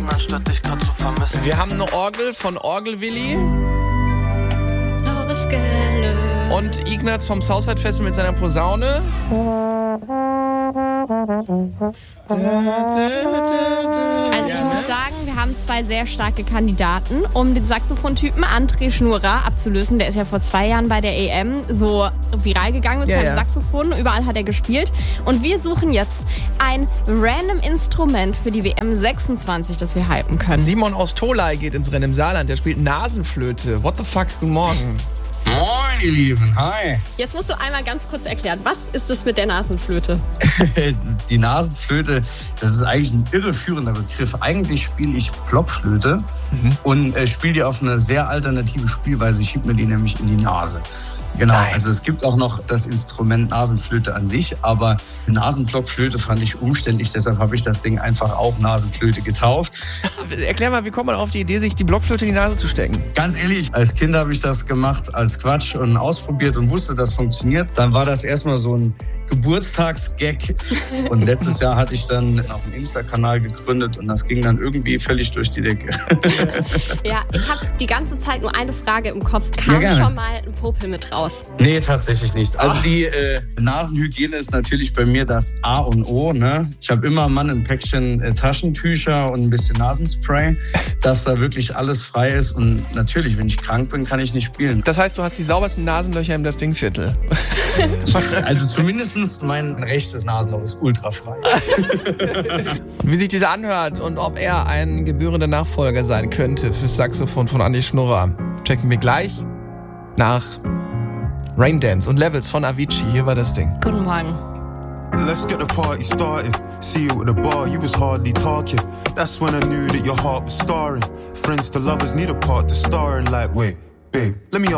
anstatt dich grad zu vermissen. Wir haben eine Orgel von Orgelwilli. Und Ignaz vom Southside Festival mit seiner Posaune. Also ich muss sagen, wir haben zwei sehr starke Kandidaten, um den Saxophontypen André Schnurrer abzulösen. Der ist ja vor 2 Jahren bei der EM so viral gegangen mit seinem Saxophon. Überall hat er gespielt. Und wir suchen jetzt ein random Instrument für die WM 26, das wir hypen können. Simon aus Tolai geht ins Rennen im Saarland. Der spielt Nasenflöte. What the fuck? Guten Morgen. Moin, ihr Lieben. Hi. Jetzt musst du einmal ganz kurz erklären, was ist es mit der Nasenflöte? Die Nasenflöte, das ist eigentlich ein irreführender Begriff. Eigentlich spiele ich Blockflöte und spiele die auf eine sehr alternative Spielweise. Ich schiebe mir die nämlich in die Nase. Genau, also es gibt auch noch das Instrument Nasenflöte an sich, aber Nasenblockflöte fand ich umständlich, deshalb habe ich das Ding einfach auch Nasenflöte getauft. Erklär mal, wie kommt man auf die Idee, sich die Blockflöte in die Nase zu stecken? Ganz ehrlich, als Kind habe ich das gemacht als Quatsch und ausprobiert und wusste, das funktioniert. Dann war das erstmal so ein Geburtstagsgag und letztes Jahr hatte ich dann auch einen Insta-Kanal gegründet und das ging dann irgendwie völlig durch die Decke. Ja, ich habe die ganze Zeit nur eine Frage im Kopf. Kam schon mal ein Popel mit raus? Nee, tatsächlich nicht. Also die Nasenhygiene ist natürlich bei mir das A und O. Ne? Ich habe immer mal ein Päckchen Taschentücher und ein bisschen Nasenspray, dass da wirklich alles frei ist. Und natürlich, wenn ich krank bin, kann ich nicht spielen. Das heißt, du hast die saubersten Nasenlöcher im Das Ding-Viertel. Also zumindest mein rechtes Nasenloch ist ultrafrei. Wie sich dieser anhört und ob er ein gebührender Nachfolger sein könnte fürs Saxophon von Andi Schnurrer, checken wir gleich nach Raindance und Levels von Avicii. Hier war Das Ding. Guten Morgen. Let's get the party started. See you at the bar, you was hardly talking. That's when I knew that your heart was scarring. Friends to lovers need a part to star in. Like, wait, babe, let me